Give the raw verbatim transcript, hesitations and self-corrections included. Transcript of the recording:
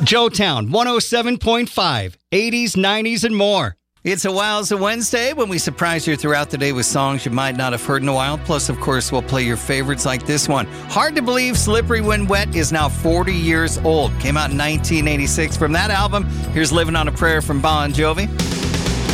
Joetown one oh seven point five, eighties, nineties, and more. It's a Wowza Wednesday when we surprise you throughout the day with songs you might not have heard in a while. Plus, of course, we'll play your favorites like this one. Hard to believe Slippery When Wet is now forty years old. Came out in nineteen eighty-six. From that album, here's Living on a Prayer from Bon Jovi.